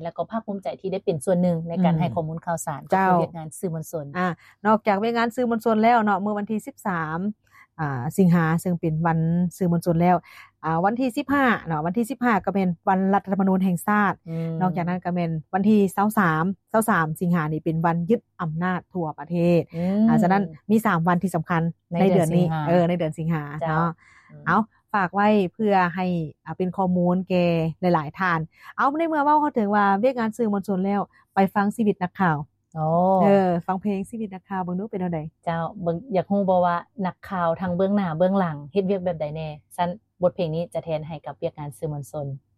แล้วก็ภาคภูมิใจที่ได้เป็นส่วนหนึ่งในการให้ข้อมูลข่าวสารกับเวียกงานสื่อมวลชนนอกจากเวียกงานสื่อมวลชนแล้วเนาะเมื่อวันที่13สิงหาซึ่งเป็นวันสื่อมวลชนแล้ววันที่15เนาะวันที่15ก็เป็นวันรัฐธรรมนูญแห่งชาตินอกจากนั้นก็เป็นวันที่23สิงหานี่เป็นวันยึดอำนาจทั่วประเทศฉะนั้นมี3วันที่สำคัญในเดือนนี้ในเดือนสิงหาเนาะเอาฝากไว้เพื่อให้เป็นข้อมูลแก่หลายๆท่านเอาในเมื่อว่าเขาถึงว่าเวียกงานสื่อมวลชนแล้วไปฟังชีวิตนักข่าวฟังเพลงชีวิตนักข่าวเบิ่งดูเป็นจังได๋เจ้าเบิ่งอยากฮู้บ่ว่านักข่าวทั้งเบื้องหน้าเบื้องหลังเฮ็ดเวียกแบบใดแน่ซั่นบทเพลงนี้จะแทนให้กับเวียกงานสื่อมวลชน